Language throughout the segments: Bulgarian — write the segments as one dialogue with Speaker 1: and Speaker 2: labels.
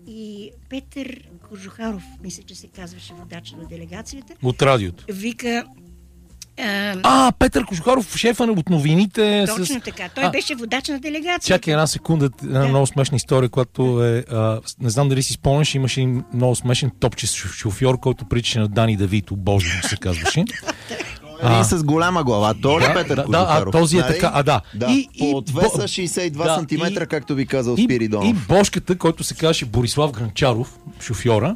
Speaker 1: И Петър Кожухаров, мисля, че се казваше водач на делегацията.
Speaker 2: От радиото.
Speaker 1: Вика...
Speaker 2: Петър Кожухаров, шефа от новините.
Speaker 1: Точно така. Той беше водач на делегацията.
Speaker 2: Чакай една секунда, много смешна история, която е... не знам дали си спомняш, имаше много смешен топче шофьор, който приличаше на Дани Давито, Боже му се казваше.
Speaker 3: С голяма глава. Той е Петър Кожухаров.
Speaker 2: Този е така, да.
Speaker 3: По отвеса 62 см, както ви казал Спиридонов.
Speaker 2: И Бошката, който се казваше Борислав Гранчаров, шофьора,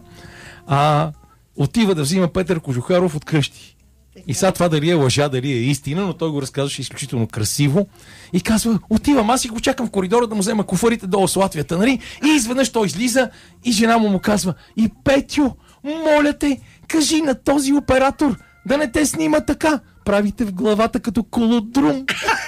Speaker 2: отива да взима Петър Кожухаров от къщи. И сега това дали е лъжа, дали е истина, но той го разказваше изключително красиво. И казва, отивам, аз и го чакам в коридора да му взема куфарите долу с Латвията, нали? И изведнъж той излиза и жена му казва, и Петю, моля те, кажи на този оператор да не те снима така. Правите в главата като колодрум.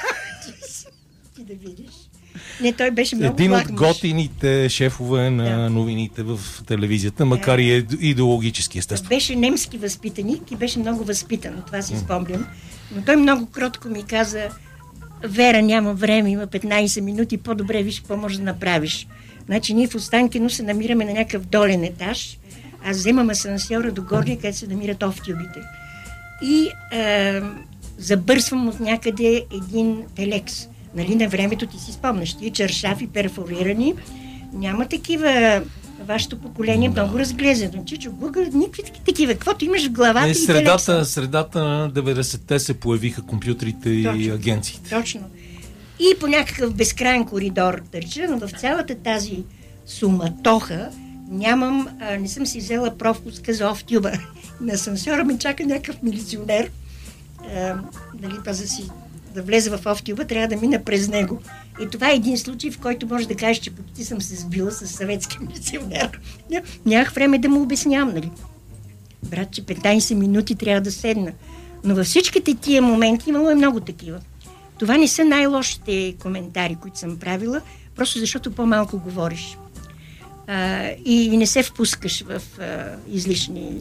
Speaker 1: Ти да видиш. Не, той беше много
Speaker 2: един от готините шефове на новините в телевизията, макар и идеологически, естествено.
Speaker 1: Беше немски възпитаник и беше много възпитан, това си спомням. Но той много кротко ми каза, Вера, няма време, има 15 минути, по-добре виж какво можеш да направиш. Значи ние в Останкино се намираме на някакъв долен етаж, аз вземам асансьора до горния, където се намират офтюбите. И забърсвам от някъде един телекс. Нали, на времето ти си спомняш, тия чершафи перфорирани, няма такива, вашето поколение много разглезено. Чичо, Google, никакви такива, каквото имаш в главата и телекса.
Speaker 2: Средата на 90-те се появиха компютрите и агенциите.
Speaker 1: Точно. И по някакъв безкрайен коридор търча, но в цялата тази суматоха не съм си взела пропуска за офтюба. На асансьора ме чака някакъв милиционер, нали, да влезе в офтюба, трябва да мина през него. И това е един случай, в който може да кажеш, че почти съм се сбила с съветски милиционер. Нямах време да му обяснявам, нали? Брат, че 15 минути трябва да седна. Но във всичките тия моменти имало е много такива. Това не са най-лошите коментари, които съм правила, просто защото по-малко говориш. И не се впускаш в излишни...
Speaker 3: И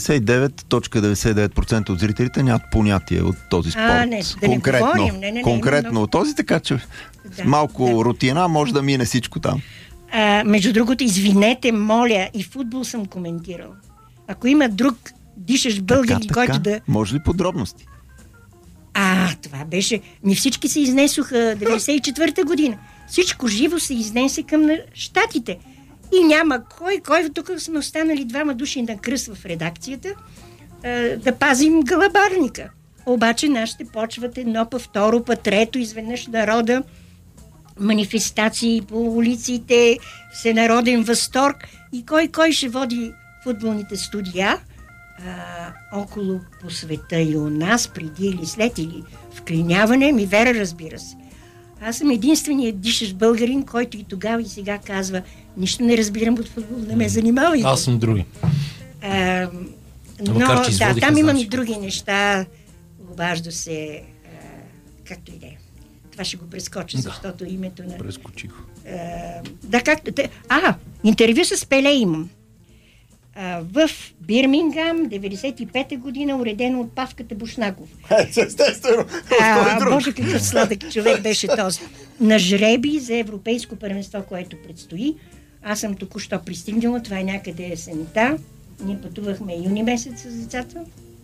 Speaker 3: 99.99% от зрителите нямат понятие от този спорт. Конкретно от този, така че малко рутина може да мине всичко там.
Speaker 1: Между другото, извинете, моля, и футбол съм коментирал. Ако има друг дишащ българин, който да...
Speaker 3: Може ли подробности?
Speaker 1: Това беше... Всички се изнесоха 94-та година. Всичко живо се изнесе към щатите. И няма кой, тук сме останали двама души на кръст в редакцията, да пазим гълъбарника. Обаче нашите почват едно, па второ, па трето, изведнъж народа, манифестации по улиците, всенароден възторг. И кой ще води футболните студия около по света и у нас, преди или след, или вклиняване, Вера, разбира се. Аз съм единственият дишащ българин, който и тогава и сега казва, нищо не разбирам от футбол, не ме занимавайте.
Speaker 2: Аз съм други.
Speaker 1: Но там имам и други неща. Обажда се, както и да е. Това ще го прескоча, защото името на...
Speaker 2: Прескочих.
Speaker 1: Интервю с Пеле имам. В Бирмингам, 95-та година, уредено от Павката Бушнаков.
Speaker 3: Естествено.
Speaker 1: Боже, какъв сладък човек беше този. На жреби за европейско първенство, което предстои. Аз съм току-що пристигнала, това е някъде есента. Ние пътувахме юни месец с децата.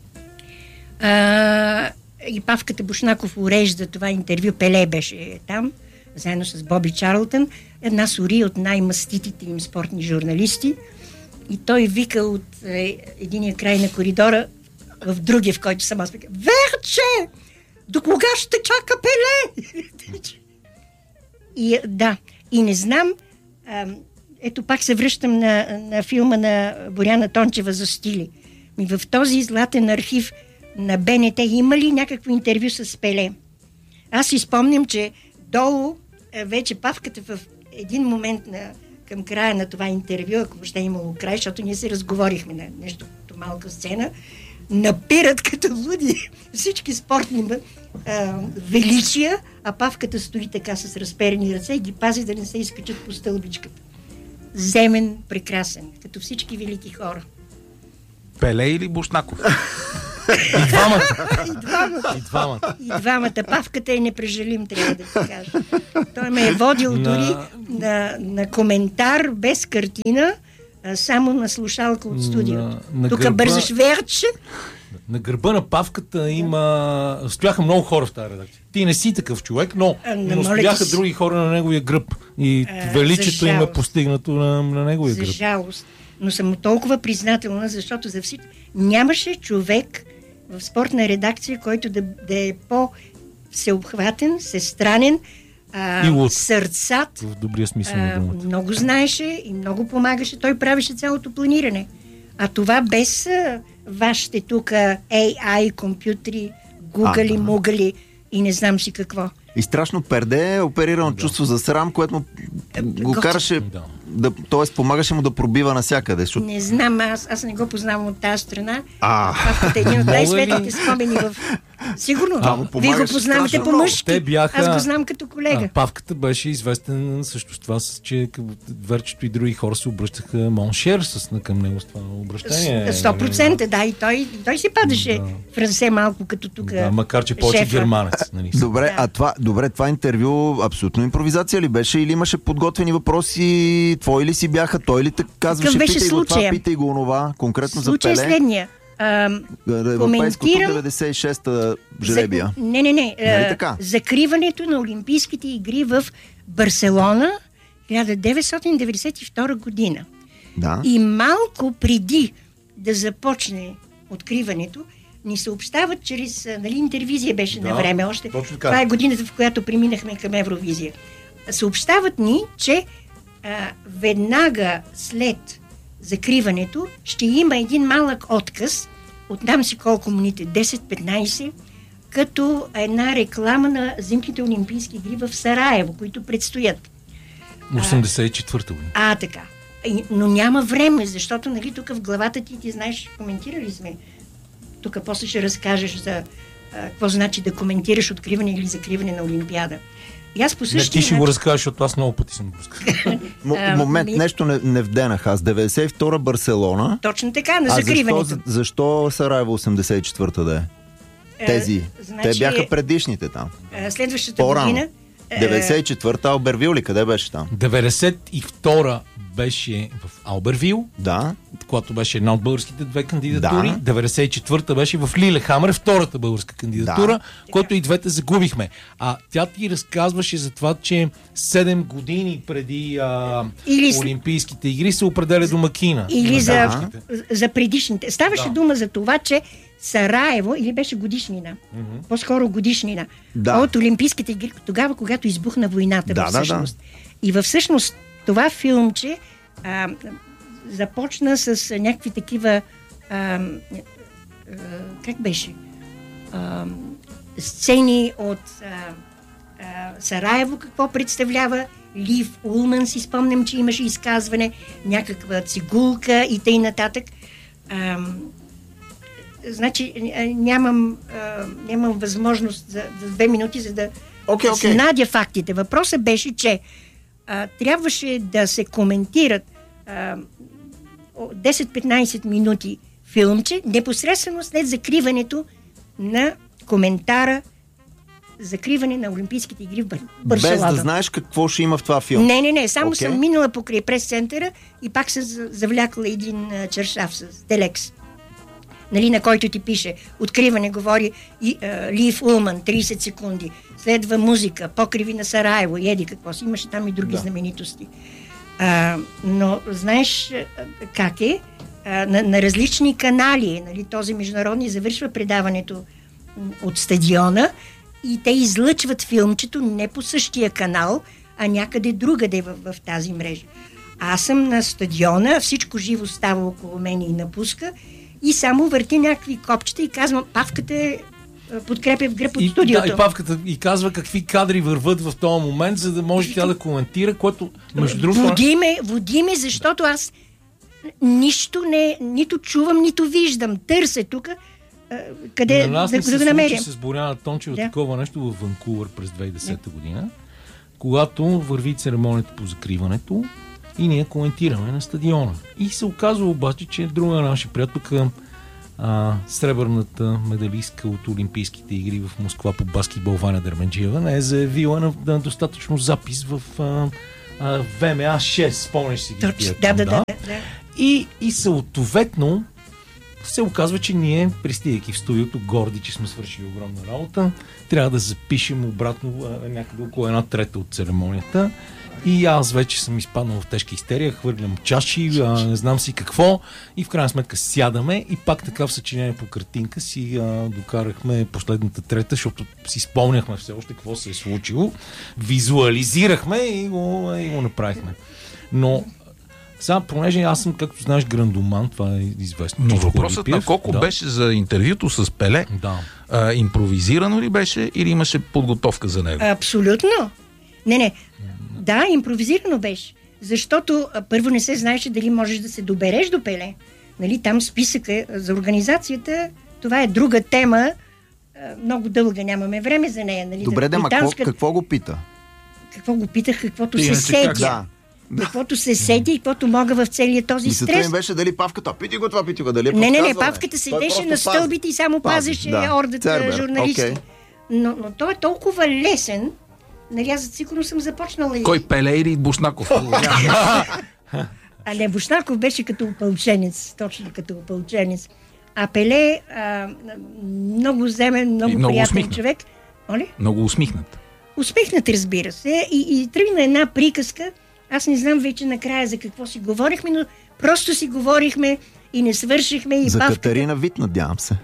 Speaker 1: И Павката Бушнаков урежда това интервю. Пеле беше там, заедно с Боби Чарлтън. Една сори от най-маститите им спортни журналисти. И той вика от единия край на коридора в другия, в който съм аз вика: Верче! До кога ще чака Пеле? И не знам, ето пак се връщам на филма на Боряна Тончева за стили. В този златен архив на БНТ има ли някакво интервю с Пеле? Аз си спомням, че долу вече Павката в един момент към края на това интервю, ако въобще имало край, защото ние се разговорихме на нещо като малка сцена, напират като луди всички спортни величия, а Павката стои така с разперени ръце и ги пази да не се изкачат по стълбичката. Земен, прекрасен, като всички велики хора.
Speaker 4: Пеле или Бушнаков?
Speaker 2: И
Speaker 1: двамата. Павката е непрежалим, трябва да ти кажа. Той ме е водил дори на коментар без картина само на слушалка от студиото. Тук бързаш верче.
Speaker 2: На гърба на Павката стояха много хора в тази редакция. Ти не си такъв човек, но стояха други хора на неговия гръб. И величието им е постигнато на неговия гръб.
Speaker 1: За жалост. Но съм толкова признателна, защото за всички нямаше човек в спортна редакция, който да е по-всеобхватен, всестранен, сърцат.
Speaker 2: В добрия смисъл на думата.
Speaker 1: Много знаеше и много помагаше. Той правеше цялото планиране. А това без вашите тук AI, компютри, гугали, мугали и не знам си какво.
Speaker 3: И страшно перде, оперирано чувство за срам, което му го караше, т.е. помагаше му да пробива навсякъде. Защото...
Speaker 1: Не знам, аз не го познавам от тази страна. Това е един от най-светлите спомени в... Сигурно. Вие го познавате по-мъжки. Аз го знам като колега.
Speaker 2: Павката беше известен също с това, че Верчето и други хора се обръщаха моншер към него с това обращение.
Speaker 1: 100%, да. И той си падаше в ръце малко като тук.
Speaker 2: Да, макар че повече германец. Нали?
Speaker 3: Добре, това интервю абсолютно импровизация ли беше или имаше подготвени въпроси? Твои ли си бяха? Той ли те казваше, питай го това, питай го онова, конкретно за Пеле?
Speaker 1: Случай следния.
Speaker 3: Европейското 96-та жребия.
Speaker 1: Не. Закриването на Олимпийските игри в Барселона 1992 година.
Speaker 3: Да.
Speaker 1: И малко преди да започне откриването, ни съобщават чрез интервизия беше на време още. Това е годината, в която преминахме към Евровизия. Съобщават ни, че веднага след закриването ще има един малък отказ, отдам си колко минути, 10-15, като една реклама на зимните олимпийски игри в Сараево, които предстоят.
Speaker 2: 84-та година.
Speaker 1: Така. Но няма време, защото тук в главата ти знаеш, коментирали сме. Тук после ще разкажеш за какво значи да коментираш откриване или закриване на Олимпиада. И аз по същия
Speaker 2: ти ще го разкажеш, защото аз много пъти съм го разказал.
Speaker 3: Момент, нещо не вденах аз. 92-та Барселона.
Speaker 1: Точно така, на закриването.
Speaker 3: Защо Сараево 84-та да е? Тези. Те бяха предишните там.
Speaker 1: Следващата година.
Speaker 3: 94-та Албервил ли? Къде беше там?
Speaker 2: 92-та беше в Албервил, когато беше една от българските две кандидатури. 94-та беше в Лилехамър, втората българска кандидатура, която и двете загубихме. Тя ти разказваше за това, че 7 години преди Олимпийските игри се определя домакина.
Speaker 1: Или за предишните. Ставаше дума за това, че Сараево, или беше годишнина, по-скоро годишнина, от Олимпийските игри, тогава, когато избухна войната всъщност. И всъщност това филмче започна с някакви такива как беше? Сцени от Сараево, какво представлява Лив Улман, си спомням, че имаше изказване, някаква цигулка и тъй нататък. Значи нямам възможност за 2 минути, за да надя фактите. Въпросът беше, че трябваше да се коментират 10-15 минути филмче, непосредствено след закриването на коментара закриване на Олимпийските игри в Барселона.
Speaker 3: Без да знаеш какво ще има в това филм?
Speaker 1: Не. Само съм минала покрай прес-центъра и пак се завлякла един чершаф с телекс. На който ти пише откриване, говори Лив Улман, 30 секунди. Следва музика, покриви на Сараево, еди какво си. Имаше там и други знаменитости. Но знаеш как е? На различни канали, този международни завършва предаването от стадиона и те излъчват филмчето не по същия канал, а някъде другаде в тази мрежа. Аз съм на стадиона, всичко живо става около мен и напуска и само върти някакви копчета и казвам, Павката подкрепя в гръб от студиото.
Speaker 2: И Павката и казва какви кадри върват в този момент, за да може тя да коментира, което между другото...
Speaker 1: Води ме, защото аз нищо нито чувам, нито виждам. Търся тук къде да го намеря.
Speaker 2: С Боряна Тончева такова нещо в Ванкувър през 2010 година, когато върви церемонията по закриването и ние коментираме на стадиона. И се оказва обаче, че друга наша приятелка, сребърната медалистка от Олимпийските игри в Москва по баскетбол Ваня Дерменджиева, не е заявила на достатъчно запис в ВМА 6, спомняш си ги.
Speaker 1: Точно, да.
Speaker 2: И съответно се оказва, че ние, пристигайки в студиото, горди, че сме свършили огромна работа, трябва да запишем обратно някъде около 1/3 от церемонията. И аз вече съм изпаднал в тежка истерия, хвърлям чаши, не знам си какво, и в крайна сметка сядаме и пак така в съчинение по картинка си докарахме последната трета, защото си спомняхме все още какво се е случило, визуализирахме и го направихме. Но сега, понеже аз съм, както знаеш, грандоман, това е известно.
Speaker 4: Но въпросът на Коко беше за интервюто с Пеле.
Speaker 2: Да.
Speaker 4: Импровизирано ли беше или имаше подготовка за него?
Speaker 1: Абсолютно. Не. Да, импровизирано беше. Защото първо не се знаеше дали можеш да се добереш до Пеле. Нали, там списъка за организацията, това е друга тема, много дълга, нямаме време за нея. Нали,
Speaker 3: добре, какво го пита?
Speaker 1: Какво го питах, каквото се седя. Каквото се седи и каквото мога в целия този стрес.
Speaker 3: Мисълта им беше дали Павката, пити го това, дали е
Speaker 1: Не, Павката седеше на стълбите и само пазеше ордата журналисти. Но той е толкова лесен. Нали, аз сигурно съм започнала...
Speaker 4: Кой, Пеле или Бушнаков?
Speaker 1: Не, Бушнаков беше като опълченец, точно като опълченец. А Пеле много земен, много приятен усмихнат човек. Оли?
Speaker 4: Много усмихнат.
Speaker 1: Усмихнат, разбира се. И тръгна една приказка. Аз не знам вече накрая за какво си говорихме, но просто си говорихме и не свършихме. И
Speaker 3: за Катерина Вит, надявам се.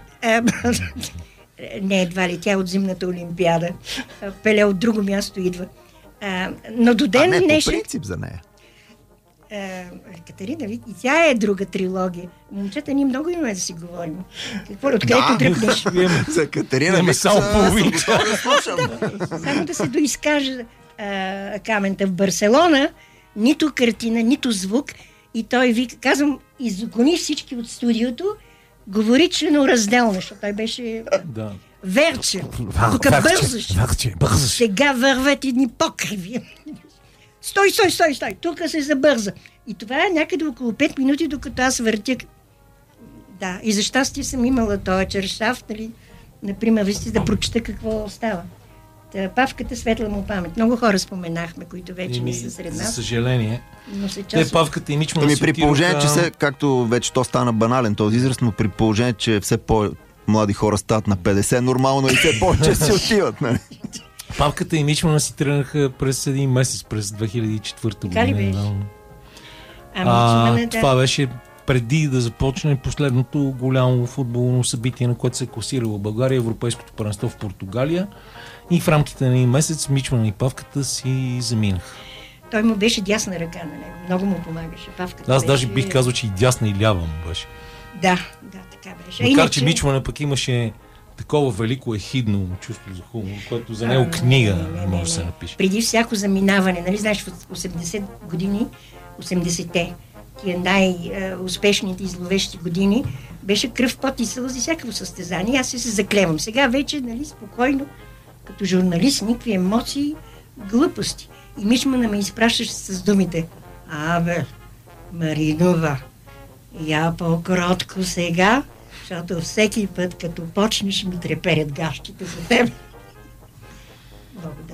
Speaker 1: Не, едва ли, тя от зимната олимпиада. Пеле от друго място идва. Но до ден днешен...
Speaker 3: по принцип за нея.
Speaker 1: Катерина, и тя е друга трилогия. Момчета, ние много имаме да си говорим. Откъдето дръпнеш?
Speaker 3: За Катерина
Speaker 2: ми само половина.
Speaker 1: Само да се доизкажа Камента в Барселона. Нито картина, нито звук. И той вика, казвам, изгони всички от студиото, говори членоразделно, защото той беше...
Speaker 2: Да.
Speaker 1: Верче. Тук бързаш. Сега вървят едни покриви. Стой. Тук се забърза. И това е някъде около 5 минути, докато аз въртя. Да, и за щастие съм имала този чершаф, нали, например, да прочета какво става. Павката, светла му памет. Много хора споменахме, които вече не са сред нас.
Speaker 2: За съжаление.
Speaker 1: Но се
Speaker 2: Павката и Мичман
Speaker 3: при положение, че както вече то стана банален този израз, но при положение, че все по-млади хора стават на 50, нормално и все повече си отиват. Нали?
Speaker 2: Павката и Мичмана си тръгнаха през един месец, през 2004 година.
Speaker 1: Така ли беше?
Speaker 2: Това беше преди да започне последното голямо футболно събитие, на което се класирала България, Европейското първенство в Португалия. И в рамките на един месец Мичман и Павката си заминаха.
Speaker 1: Той му беше дясна ръка на него. Много му помагаше. Павката
Speaker 2: аз даже бих казал, че и дясна и лява му беше.
Speaker 1: Да, така беше.
Speaker 2: Макар, че Мичмана пък имаше такова велико ехидно чувство за хумор, което за него книга може да се напише.
Speaker 1: Преди всяко заминаване, нали знаеш, в 80 години, 80-те, тия най-успешните и зловещи години, беше кръв, пот и сълзи всякакво състезание. Аз се заклевам. Сега вече, нали, спокойно, като журналист, никакви емоции, глупости. И Мичмана ме изпращаше с думите: абе, Маринова, я по-кротко сега, защото всеки път, като почнеш, ми треперят гащите за теб. Много да.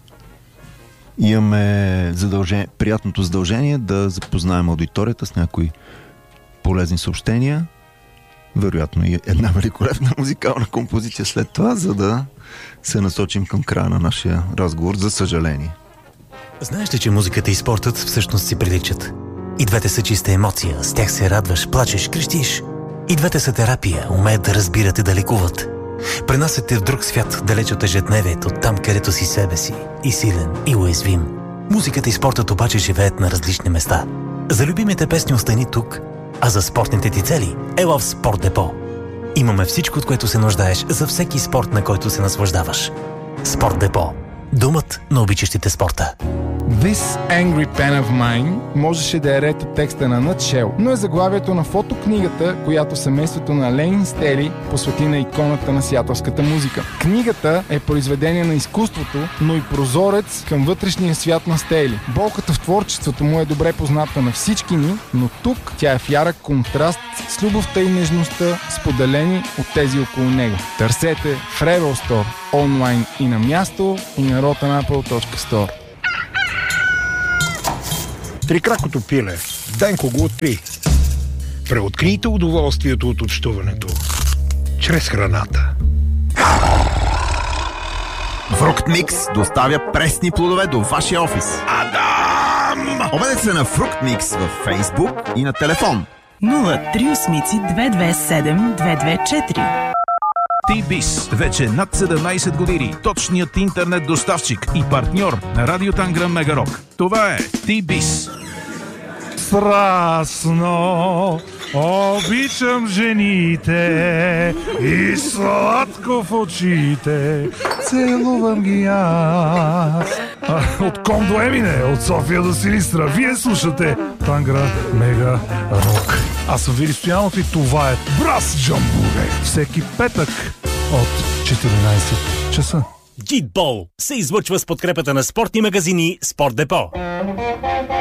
Speaker 3: Имаме приятното задължение да запознаем аудиторията с някои полезни съобщения. Вероятно и една великолепна музикална композиция след това, за да се насочим към края на нашия разговор, за съжаление.
Speaker 5: Знаеш ли, че музиката и спортът всъщност си приличат? И двете са чиста емоция, с тях се радваш, плачеш, крещиш. И двете са терапия, умеят да разбират и да лекуват. Пренасят те в друг свят, далеч от ежедневието, там където си себе си, и силен, и уязвим. Музиката и спортът обаче живеят на различни места. За любимите песни остани тук, а за спортните ти цели ела в Спорт Депо. Имаме всичко, от което се нуждаеш за всеки спорт, на който се наслаждаваш. Спорт Депо. Думът на обичащите спорта.
Speaker 6: This Angry Pen of Mine можеше да е ред от текста на Nutshell, но е заглавието на фотокнигата, която семейството на Ленин Стели посвети на иконата на сиатълската музика. Книгата е произведение на изкуството, но и прозорец към вътрешния свят на Стели. Болката в творчеството му е добре позната на всички ни, но тук тя е в ярък контраст с любовта и нежността, споделени от тези около него. Търсете в Rebel Store, онлайн и на място, и на rotanapple.store.
Speaker 7: Трикракото пиле. Денко го откри. Преоткрийте удоволствието от общуването чрез храната.
Speaker 3: Фруктмикс доставя пресни плодове до вашия офис.
Speaker 7: Адам!
Speaker 3: Обадете се на Фруктмикс във Facebook и на телефон
Speaker 8: 038-227-224.
Speaker 4: T-Biz. Вече над 17 години. Точният интернет доставчик и партньор на Радио Танграм Мегарок. Това е T-Biz.
Speaker 9: Страстно обичам жените и сладко в очите целувам ги аз. От Ком до Емине, от София до Силистра, вие слушате Тангра Мега Рок. Аз съм Вили Стоянов и това е Брас Джамбуре. Всеки петък от 14 часа.
Speaker 5: Джитбол се излъчва с подкрепата на спортни магазини Спорт Депо.